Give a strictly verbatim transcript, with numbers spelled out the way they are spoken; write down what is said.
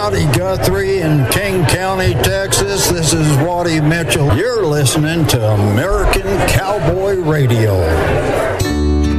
Howdy, Guthrie in King County, Texas. This is Waddy Mitchell. You're listening to American Cowboy Radio.